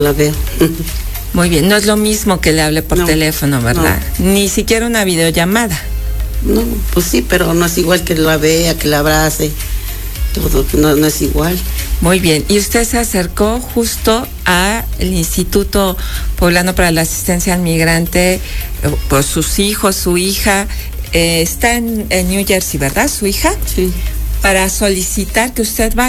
la veo. Muy bien, no es lo mismo que le hable por teléfono, ¿verdad? No. Ni siquiera una videollamada. No, pues sí, pero no es igual que la vea, que la abrace. Todo, no es igual. Muy bien, y usted se acercó justo al Instituto Poblano para la Asistencia al Migrante, por sus hijos, su hija, está en New Jersey, ¿verdad? ¿Su hija? Sí. Para solicitar que usted vaya.